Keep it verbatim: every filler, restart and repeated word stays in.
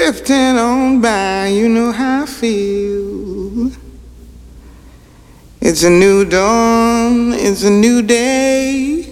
drifting on by, you know how I feel. It's a new dawn, it's a new day.